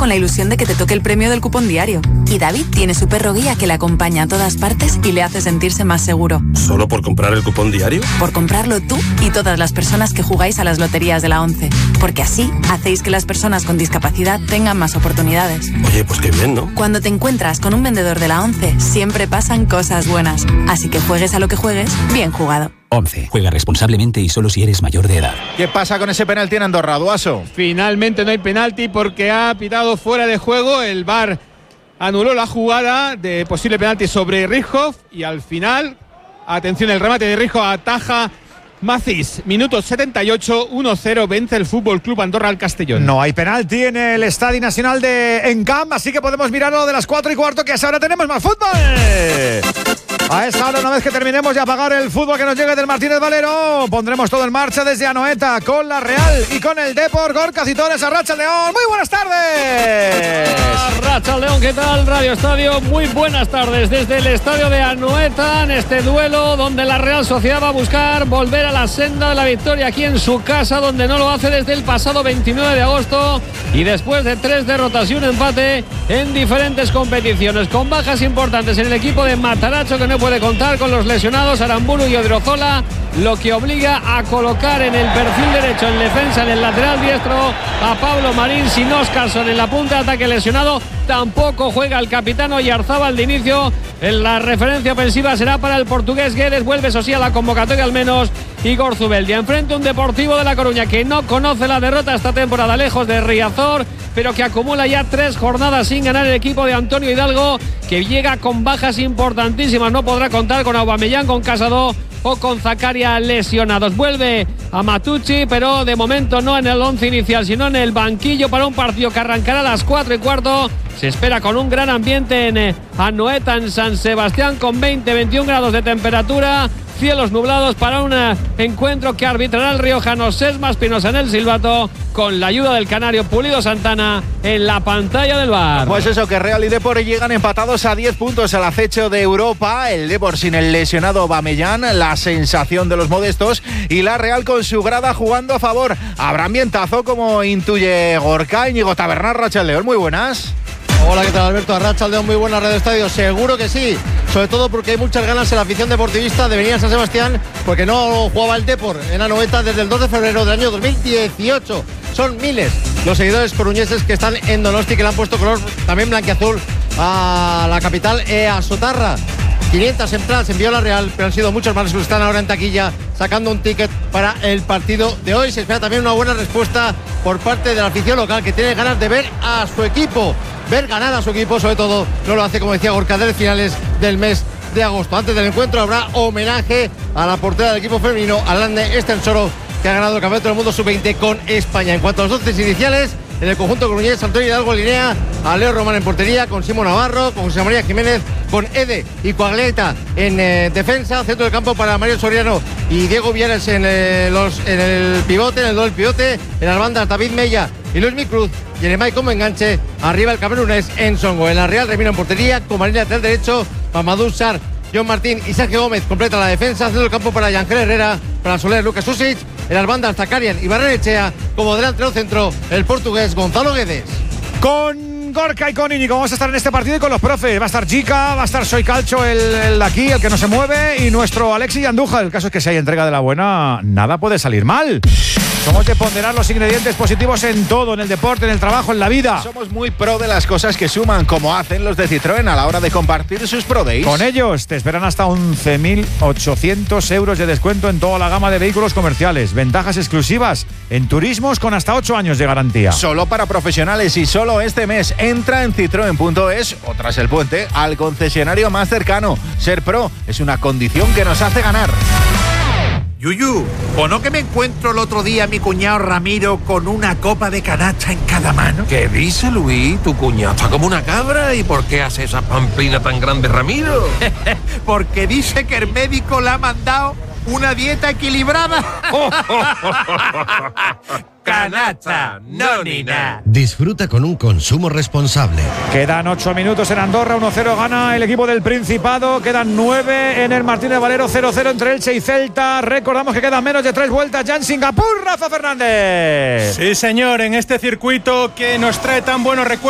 con la ilusión de que te toque el premio del cupón diario. Y David tiene su perro guía que le acompaña a todas partes y le hace sentirse más seguro. ¿Solo por comprar el cupón diario? Por comprarlo tú y todas las personas que jugáis a las loterías de la 11. Porque así hacéis que las personas con discapacidad tengan más oportunidades. Oye, pues qué bien, ¿no? Cuando te encuentras con un vendedor de la 11, siempre pasan cosas buenas. Así que juegues a lo que juegues, bien jugado. 11. Juega responsablemente y solo si eres mayor de edad. ¿Qué pasa con ese penalti en Andorra, Duaso? Finalmente no hay penalti porque ha pitado fuera de juego. El VAR anuló la jugada de posible penalti sobre Rijov y al final, atención, el remate de Rijov ataja Macís. Minuto 78, 1-0, vence el Fútbol Club Andorra al Castellón. No hay penalti en el Estadio Nacional de Encamp, así que podemos mirarlo de las 4:15, que a esa hora tenemos más fútbol. A esa hora, una vez que terminemos de apagar el fútbol que nos llegue del Martínez Valero, pondremos todo en marcha desde Anoeta con la Real y con el Depor. Gorka Citones, Arratsaldeon. Muy buenas tardes. Arratsaldeon, ¿qué tal? Radio Estadio, muy buenas tardes desde el estadio de Anoeta en este duelo donde la Real Sociedad va a buscar volver a la senda de la victoria aquí en su casa, donde no lo hace desde el pasado 29 de agosto y después de 3 derrotas y un empate en diferentes competiciones, con bajas importantes en el equipo de Matarazzo, que no puede contar con los lesionados Aramburu y Odriozola, lo que obliga a colocar en el perfil derecho en defensa, en el lateral diestro, a Pablo Marín, sin Óscarson en la punta de ataque lesionado. Tampoco juega el capitán Oyarzábal de inicio. En la referencia ofensiva será para el portugués Guedes. Vuelve, eso sí, a la convocatoria al menos Igor Zubeldia. Enfrente un Deportivo de La Coruña que no conoce la derrota esta temporada, lejos de Riazor, pero que acumula ya 3 jornadas sin ganar el equipo de Antonio Hidalgo, que llega con bajas importantísimas. No podrá contar con Aubameyang, con Casado o con Zakaria lesionados. Vuelve a Matucci, pero de momento no en el 11 inicial, sino en el banquillo para un partido que arrancará a las 4:15. Se espera con un gran ambiente en Anoeta, en San Sebastián, con 20-21 grados de temperatura. Cielos nublados para un encuentro que arbitrará el riojano Sesma Espinosa en el silbato, con la ayuda del canario Pulido Santana en la pantalla del VAR. Pues eso, que Real y Depor llegan empatados a 10 puntos al acecho de Europa. El Depor sin el lesionado Aubameyang, la sensación de los modestos, y la Real con su grada jugando a favor. Habrá ambientazo, como intuye Gorka. Íñigo Tabernar, Arratsaldeon, muy buenas. Hola, ¿qué tal, Alberto? Arratsaldeon, muy buena Radio Estadio. Seguro que sí, sobre todo porque hay muchas ganas en la afición deportivista de venir a San Sebastián, porque no jugaba el Depor en Anoeta desde el 2 de febrero del año 2018. Son miles los seguidores coruñeses que están en Donosti, que le han puesto color también blanquiazul a la capital, a Sotarra. 500 entradas envió la Real, pero han sido muchos más los que están ahora en taquilla sacando un ticket para el partido de hoy. Se espera también una buena respuesta por parte de la afición local, que tiene ganas de ver a su equipo, ver ganar a su equipo, sobre todo no lo hace, como decía Gorka, de finales del mes de agosto. Antes del encuentro habrá homenaje a la portera del equipo femenino, Alande Estensoro, que ha ganado el Campeonato del Mundo Sub-20 con España. En cuanto a los 12 iniciales, en el conjunto coruñés, Antonio Hidalgo linea a Leo Román en portería, con Simón Navarro, con José María Jiménez, con Ede y Coagleta en defensa, centro del campo para Mario Soriano y Diego Vieres en el pivote, en el doble pivote, en las bandas David Mella y Luis Micruz, y en el Mike como enganche, arriba el camerunés Ensongo. En la Real termina en portería, con Marina lateral derecho, Mamadou Sarr, John Martín y Sergio Gómez completa la defensa, centro del campo para Yangel Herrera, para Soler, Lucas Susic, en las bandas Zakarian y Barrenechea, como delantero centro el portugués Gonzalo Guedes. Con Gorka y con Íñigo vamos a estar en este partido y con los profes. Va a estar Jica, va a estar Soy Calcho, el de aquí, el que no se mueve, y nuestro Alexis Andújar. El caso es que si hay entrega de la buena, nada puede salir mal. Somos de ponderar los ingredientes positivos en todo, en el deporte, en el trabajo, en la vida. Somos muy pro de las cosas que suman, como hacen los de Citroën a la hora de compartir sus Pro Days. Con ellos te esperan hasta 11.800 euros de descuento en toda la gama de vehículos comerciales. Ventajas exclusivas en turismos con hasta 8 años de garantía. Solo para profesionales y solo este mes. Entra en citroen.es o tras el puente al concesionario más cercano. Ser pro es una condición que nos hace ganar. Yuyu, ¿o no que me encuentro el otro día a mi cuñado Ramiro con una copa de canacha en cada mano? ¿Qué dice, Luis? Tu cuñado está como una cabra. ¿Y por qué hace esa pamplina tan grande, Ramiro? Porque dice que el médico le ha mandado una dieta equilibrada. Canacha, no ni nada. Disfruta con un consumo responsable. Quedan 8 minutos en Andorra, 1-0 gana el equipo del Principado. Quedan 9 en el Martínez Valero, 0-0 entre Elche y Celta. Recordamos que quedan menos de 3 vueltas ya en Singapur, Rafa Fernández. Sí, señor, en este circuito que nos trae tan buenos recuerdos.